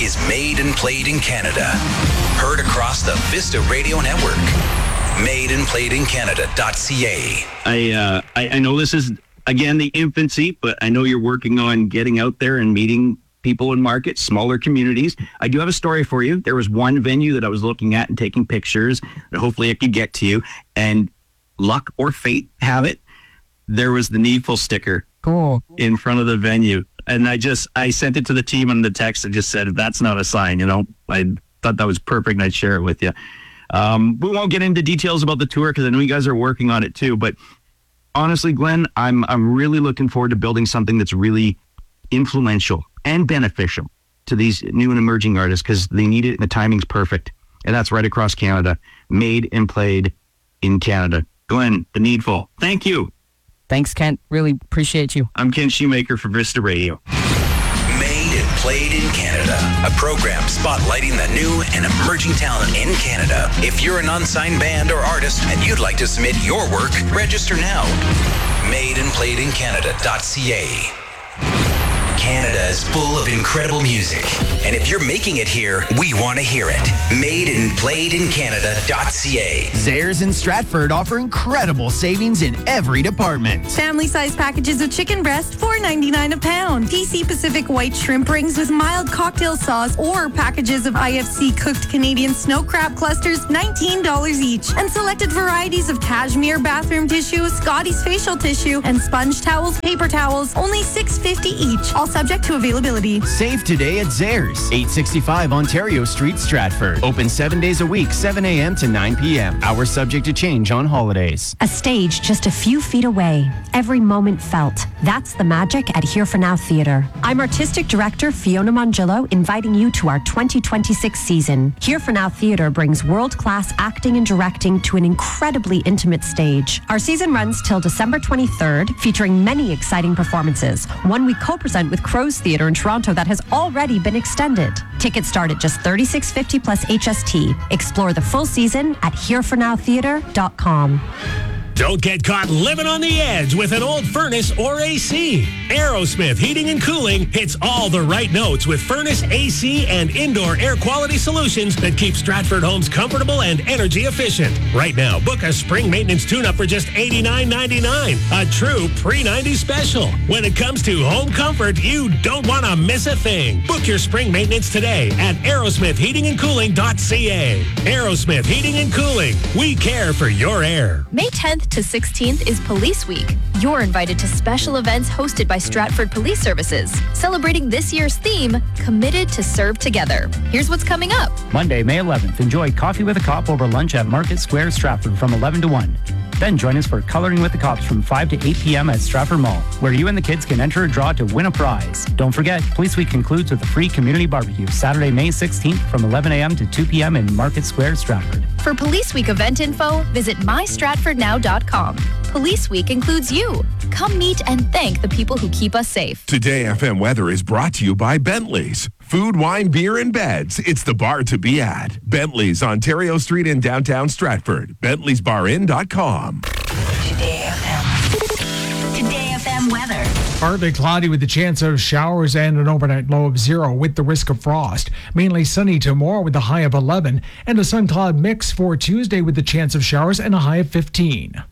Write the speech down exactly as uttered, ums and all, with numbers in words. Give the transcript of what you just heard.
is Made and Played in Canada. Heard across the Vista Radio Network. made and played in canada dot c a. I, uh, I I know this is, again, the infancy, but I know you're working on getting out there and meeting people in markets, smaller communities. I do have a story for you. There was one venue that I was looking at and taking pictures that hopefully I could get to you. And luck or fate have it, there was the Needful sticker cool. in front of the venue. And I just, I sent it to the team on the text and just said, that's not a sign, you know. I thought that was perfect and I'd share it with you. Um, we won't get into details about the tour because I know you guys are working on it too. But honestly, Glenn, I'm I'm really looking forward to building something that's really influential and beneficial to these new and emerging artists because they need it and the timing's perfect. And that's right across Canada. Made and Played in Canada. Glenn, The Needful, thank you. Thanks, Kent. Really appreciate you. I'm Ken Shoemaker for Vista Radio. Made and Played in Canada, a program spotlighting the new and emerging talent in Canada. If you're an unsigned band or artist and you'd like to submit your work, register now. made and played in canada dot c a. Canada is full of incredible music. And if you're making it here, we want to hear it. made and played in canada dot c a. Zehrs in Stratford offer incredible savings in every department. Family-size packages of chicken breast, four ninety-nine a pound. P C Pacific white shrimp rings with mild cocktail sauce or packages of I F C cooked Canadian snow crab clusters, nineteen dollars each. And selected varieties of cashmere bathroom tissue, Scotty's facial tissue, and sponge towels, paper towels, only six fifty each. All subject to availability. Save today at Zehrs, eight sixty-five Ontario Street, Stratford. Open seven days a week, seven a.m. to nine p.m. Hours subject to change on holidays. A stage just a few feet away. Every moment felt. That's the magic at Here for Now Theatre. I'm Artistic Director Fiona Mongillo, inviting you to our twenty twenty-six season. Here for Now Theatre brings world-class acting and directing to an incredibly intimate stage. Our season runs till December twenty-third, featuring many exciting performances. One we co-present with Crows Theatre in Toronto that has already been extended. Tickets start at just thirty-six fifty plus H S T. Explore the full season at here for now theatre dot com. Don't get caught living on the edge with an old furnace or A C. Aerosmith Heating and Cooling hits all the right notes with furnace, A C, and indoor air quality solutions that keep Stratford homes comfortable and energy efficient. Right now, book a spring maintenance tune-up for just eighty-nine ninety-nine. A true pre nineties special. When it comes to home comfort, you don't want to miss a thing. Book your spring maintenance today at aerosmith heating and cooling dot c a. Aerosmith Heating and Cooling. We care for your air. May tenth to sixteenth is Police Week. You're invited to special events hosted by Stratford Police Services, celebrating this year's theme, Committed to Serve Together. Here's what's coming up. Monday, May eleventh, enjoy Coffee with a Cop over lunch at Market Square, Stratford from eleven to one. Then join us for Coloring with the Cops from five to eight p.m. at Stratford Mall, where you and the kids can enter a draw to win a prize. Don't forget, Police Week concludes with a free community barbecue Saturday, May sixteenth from eleven a.m. to two p.m. in Market Square, Stratford. For Police Week event info, visit my stratford now dot com. Police Week includes you. Come meet and thank the people who keep us safe. Today F M Weather is brought to you by Bentley's. Food, wine, beer, and beds. It's the bar to be at. Bentley's, Ontario Street in downtown Stratford. Bentley's Bar Inn dot com. Today F M. Today F M weather. Partly cloudy with the chance of showers and an overnight low of zero with the risk of frost. Mainly sunny tomorrow with a high of eleven and a sun cloud mix for Tuesday with the chance of showers and a high of fifteen.